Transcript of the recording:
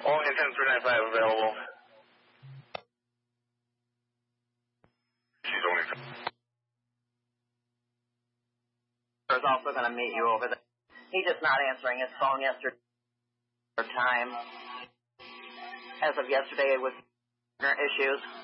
Only 10395 available. She's only... I was also going to meet you over there. He's just not answering his phone yesterday. Time. As of yesterday, with issues.